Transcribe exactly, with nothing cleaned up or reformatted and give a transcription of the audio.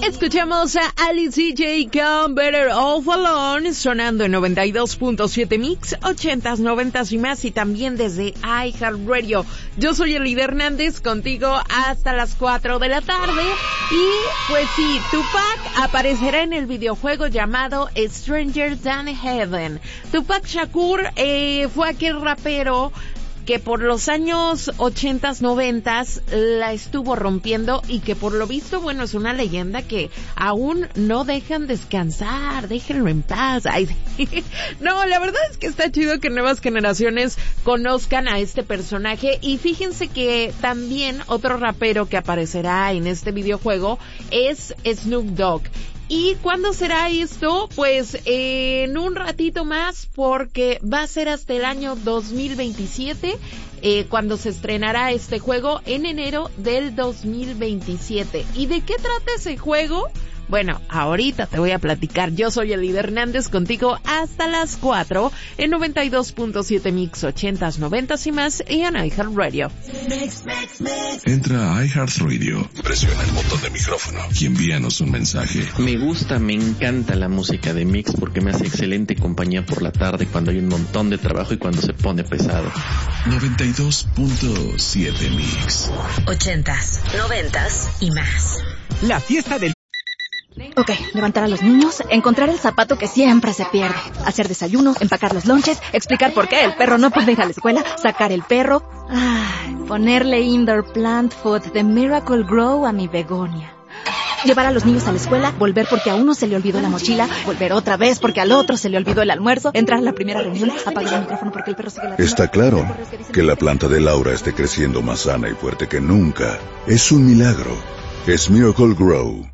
Escuchamos a Alice D J con Better Off Alone, sonando en noventa y dos punto siete Mix, ochentas, noventas y más, y también desde iHeartRadio. Yo soy Elida Hernández, contigo hasta las cuatro de la tarde. Y pues sí, Tupac aparecerá en el videojuego llamado Stranger Than Heaven. Tupac Shakur eh, fue aquel rapero que por los años ochentas, noventas la estuvo rompiendo y que por lo visto, bueno, es una leyenda que aún no dejan descansar, déjenlo en paz. Ay, no, la verdad es que está chido que nuevas generaciones conozcan a este personaje, y fíjense que también otro rapero que aparecerá en este videojuego es Snoop Dogg. ¿Y cuándo será esto? Pues eh, en un ratito más, porque va a ser hasta el año dos mil veintisiete, eh, cuando se estrenará este juego en enero del dos mil veintisiete. ¿Y de qué trata ese juego? Bueno, ahorita te voy a platicar. Yo soy Elida Hernández, contigo hasta las cuatro en noventa y dos punto siete Mix, ochentas, noventas y más, y en iHeartRadio. Entra a iHeartRadio, presiona el botón de micrófono y envíanos un mensaje. Me gusta, me encanta la música de Mix porque me hace excelente compañía por la tarde cuando hay un montón de trabajo y cuando se pone pesado. noventa y dos punto siete Mix. Ochentas, noventas y más. La fiesta del... Ok, levantar a los niños, encontrar el zapato que siempre se pierde, hacer desayuno, empacar los lonches, explicar por qué el perro no puede ir a la escuela, sacar el perro, ay, ponerle indoor plant food de Miracle Grow a mi begonia. Llevar a los niños a la escuela, volver porque a uno se le olvidó la mochila, volver otra vez porque al otro se le olvidó el almuerzo, entrar a la primera reunión, apagar el micrófono porque el perro sigue la... Está claro que la planta de Laura esté creciendo más sana y fuerte que nunca. Es un milagro. Es Miracle Grow.